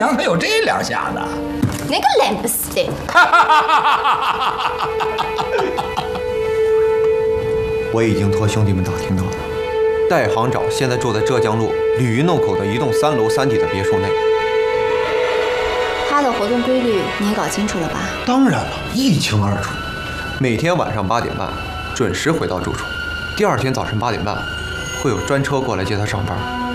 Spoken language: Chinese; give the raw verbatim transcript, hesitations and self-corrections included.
娘还有这两下子？ 那个烂不死的！ 我已经托兄弟们打听到了，戴行长现在住在浙江路鲤鱼弄口的一栋三楼三底的别墅内。 他的活动规律你也搞清楚了吧？ 当然了，一清二楚。 每天晚上八点半准时回到住处，第二天早晨八点半会有专车过来接他上班。